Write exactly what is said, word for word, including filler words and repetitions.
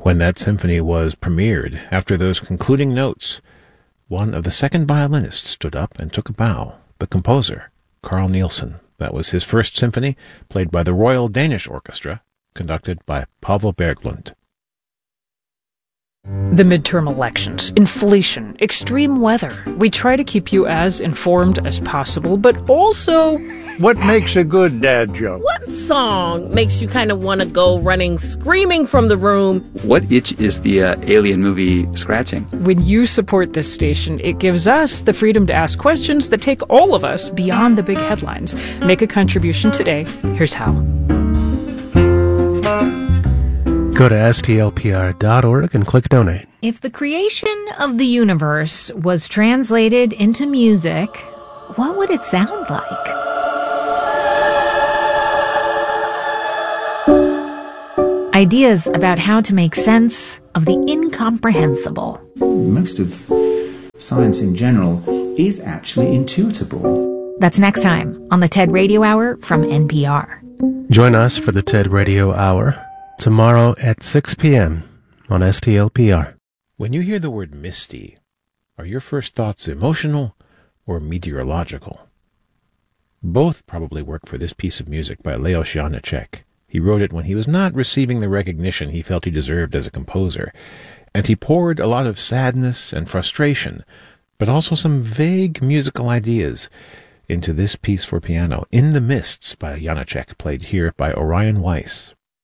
When that symphony was premiered, after those concluding notes, one of the second violinists stood up and took a bow. The composer, Carl Nielsen. That was his first symphony, played by the Royal Danish Orchestra, conducted by Pavel Berglund. The midterm elections, inflation, extreme weather. We try to keep you as informed as possible, but also... What makes a good dad joke? What song makes you kind of want to go running, screaming from the room? What itch is the uh, alien movie scratching? When you support this station, it gives us the freedom to ask questions that take all of us beyond the big headlines. Make a contribution today. Here's how. Go to S T L P R dot org and click Donate. If the creation of the universe was translated into music, what would it sound like? Ideas about how to make sense of the incomprehensible. Most of science in general is actually intuitable. That's next time on the TED Radio Hour from N P R. Join us for the TED Radio Hour tomorrow at six p.m. on S T L P R. When you hear the word misty, are your first thoughts emotional or meteorological? Both probably work for this piece of music by Leos Janáček. He wrote it when he was not receiving the recognition he felt he deserved as a composer, and he poured a lot of sadness and frustration, but also some vague musical ideas into this piece for piano, In the Mists by Janáček, played here by Orion Weiss.